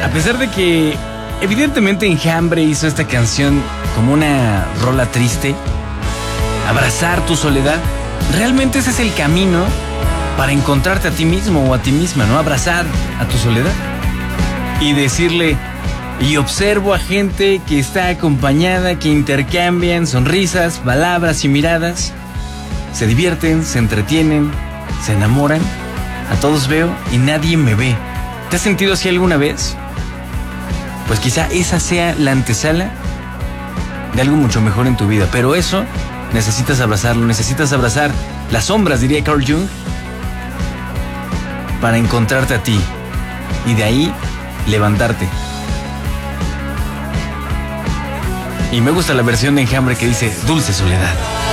A pesar de que evidentemente Enjambre hizo esta canción como una rola triste, abrazar tu soledad, realmente ese es el camino para encontrarte a ti mismo o a ti misma, ¿no? Abrazar a tu soledad y decirle, y observo a gente que está acompañada, que intercambian sonrisas, palabras y miradas, se divierten, se entretienen, se enamoran, a todos veo y nadie me ve. ¿Te has sentido así alguna vez? Pues quizá esa sea la antesala de algo mucho mejor en tu vida, pero eso necesitas abrazarlo, necesitas abrazar las sombras, diría Carl Jung, para encontrarte a ti y de ahí levantarte. Y me gusta la versión de Enjambre que dice Dulce Soledad.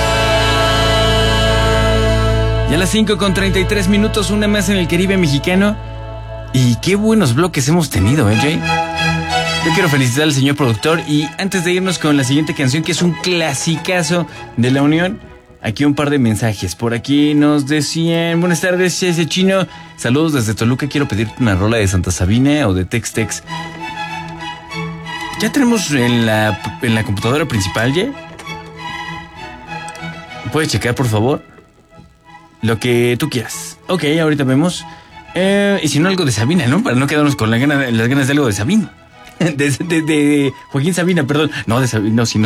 Ya a las 5:33, una más en el Caribe mexicano. Y qué buenos bloques hemos tenido, Jay. Yo quiero felicitar al señor productor. Y antes de irnos con la siguiente canción, que es un clasicazo de La Unión, aquí un par de mensajes. Por aquí nos decían: buenas tardes, ese chino. Saludos desde Toluca. Quiero pedirte una rola de Santa Sabina o de Tex-Tex. Ya tenemos en la computadora principal, ¿ya? ¿Puedes checar, por favor? Lo que tú quieras. Ok, ahorita vemos. Y si no, algo de Sabina, ¿no? Para no quedarnos con las ganas de algo de Sabina. De Joaquín Sabina, perdón. No, de Sabina, no, si no.